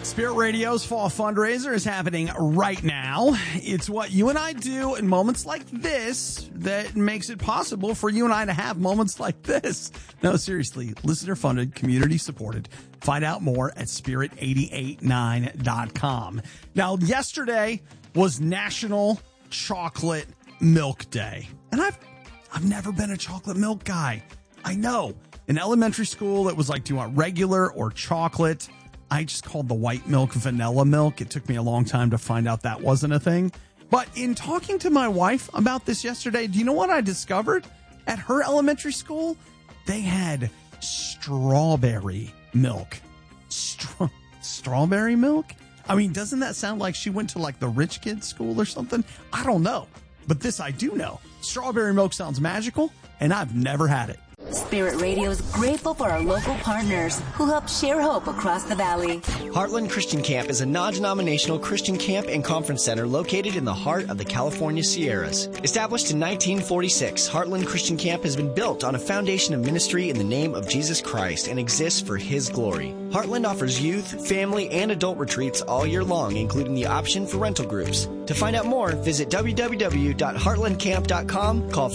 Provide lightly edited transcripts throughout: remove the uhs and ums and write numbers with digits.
Spirit Radio's fall fundraiser is happening right now. It's what you and I do in moments like this that makes it possible for you and I to have moments like this. No, seriously, listener funded, community supported. Find out more at spirit889.com. Now, yesterday was National Chocolate Milk Day. And I've never been a chocolate milk guy. I know. In elementary school, it was like, do you want regular or chocolate? I just called the white milk vanilla milk. It took me a long time to find out that wasn't a thing. But in talking to my wife about this yesterday, do you know what I discovered? At her elementary school, they had strawberry milk. Strawberry milk? I mean, doesn't that sound like she went to like the rich kid school or something? I don't know. But this I do know. Strawberry milk sounds magical, and I've never had it. Spirit Radio is grateful for our local partners who help share hope across the valley. Heartland Christian Camp is a non-denominational Christian camp and conference center located in the heart of the California Sierras. Established in 1946, Heartland Christian Camp has been built on a foundation of ministry in the name of Jesus Christ and exists for His glory. Heartland offers youth, family, and adult retreats all year long, including the option for rental groups. To find out more, visit www.heartlandcamp.com, call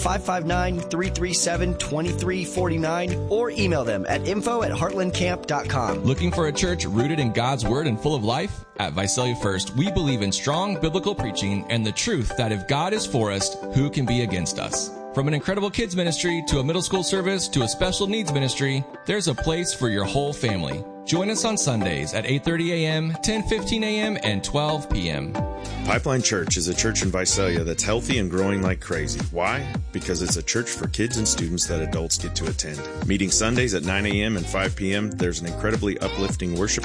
559-337-2349, or email them at info@heartlandcamp.com. Looking for a church rooted in God's Word and full of life? At Visalia First, we believe in strong biblical preaching and the truth that if God is for us, who can be against us? From an incredible kids ministry to a middle school service to a special needs ministry, there's a place for your whole family. Join us on Sundays at 8:30 a.m., 10:15 a.m., and 12 p.m. Pipeline Church is a church in Visalia that's healthy and growing like crazy. Why? Because it's a church for kids and students that adults get to attend. Meeting Sundays at 9 a.m. and 5 p.m., there's an incredibly uplifting worship